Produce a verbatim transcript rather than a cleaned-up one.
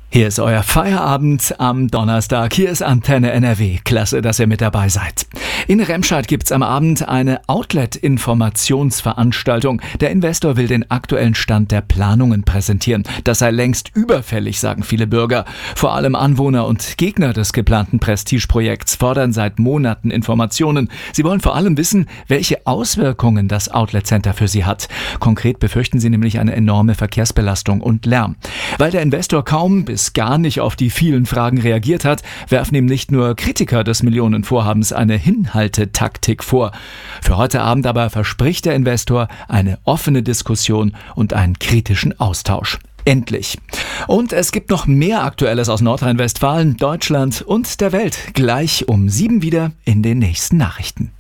Hier ist euer Feierabend am Donnerstag. Hier ist Antenne N R W. Klasse, dass ihr mit dabei seid. In Remscheid gibt's am Abend eine Outlet-Informationsveranstaltung. Der Investor will den aktuellen Stand der Planungen präsentieren. Das sei längst überfällig, sagen viele Bürger. Vor allem Anwohner und Gegner des geplanten Prestigeprojekts fordern seit Monaten Informationen. Sie wollen vor allem wissen, welche Auswirkungen das Outlet-Center für sie hat. Konkret befürchten sie nämlich eine enorme Verkehrsbelastung und Lärm. Weil der Investor kaum bis gar nicht auf die vielen Fragen reagiert hat, werfen ihm nicht nur Kritiker des Millionenvorhabens eine Hinhaltetaktik vor. Für heute Abend aber verspricht der Investor eine offene Diskussion und einen kritischen Austausch. Endlich. Und es gibt noch mehr Aktuelles aus Nordrhein-Westfalen, Deutschland und der Welt. Gleich um sieben wieder in den nächsten Nachrichten.